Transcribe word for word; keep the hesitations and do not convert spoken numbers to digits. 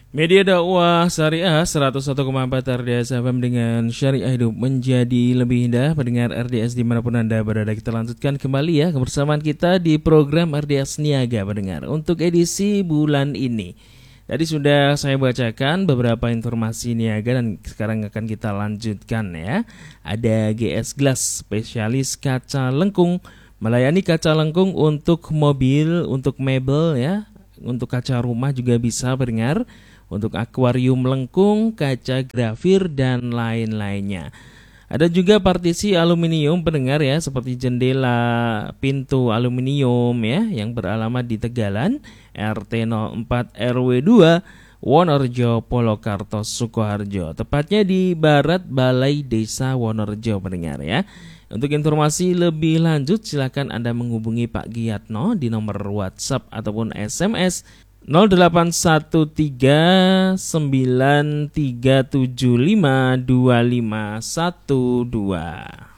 Media dakwah Syariah seratus satu koma empat R D S F M dengan Syariah Hidup menjadi lebih indah. Pendengar R D S dimanapun Anda berada, kita lanjutkan kembali ya kebersamaan kita di program R D S Niaga pendengar untuk edisi bulan ini. Tadi sudah saya bacakan beberapa informasi niaga dan sekarang akan kita lanjutkan ya. Ada G S Glass, spesialis kaca lengkung, melayani kaca lengkung untuk mobil, untuk mebel ya, untuk kaca rumah juga bisa pendengar. Untuk akuarium lengkung, kaca grafir, dan lain-lainnya. Ada juga partisi aluminium pendengar ya, seperti jendela, pintu aluminium ya, yang beralamat di Tegalan, R T nol empat R W dua, Wonorejo, Polokarto, Sukoharjo. Tepatnya di Barat Balai Desa Wonorejo pendengar ya. Untuk informasi lebih lanjut silakan Anda menghubungi Pak Giyatno di nomor WhatsApp ataupun S M S nol delapan satu tiga sembilan tiga tujuh lima dua lima satu dua.